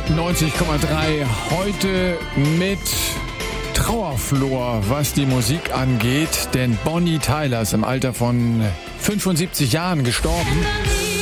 90,3. Heute mit Trauerflor, was die Musik angeht, denn Bonnie Tyler ist im Alter von 75 Jahren gestorben.